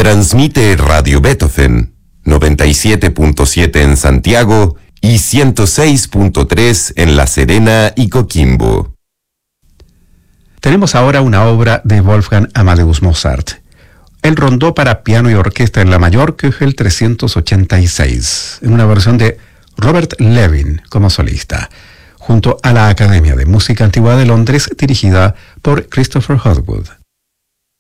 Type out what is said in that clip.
Transmite Radio Beethoven, 97.7 en Santiago y 106.3 en La Serena y Coquimbo. Tenemos ahora una obra de Wolfgang Amadeus Mozart. Él rondó para piano y orquesta en la mayor Köchel 386, en una versión de Robert Levin como solista, junto a la Academia de Música Antigua de Londres, dirigida por Christopher Hogwood.